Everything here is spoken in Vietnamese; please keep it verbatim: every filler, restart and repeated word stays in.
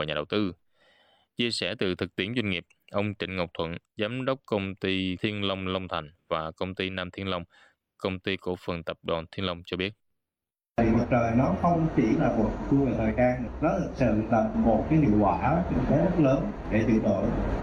và nhà đầu tư. Chia sẻ từ thực tiễn doanh nghiệp, ông Trịnh Ngọc Thuận, giám đốc công ty Thiên Long Long Thành và công ty Nam Thiên Long, công ty cổ phần tập đoàn Thiên Long cho biết. Thì mặt trời nó không chỉ là một chu về thời gian, nó thực sự là một cái hiệu quả kinh tế rất lớn để chuyển đổi.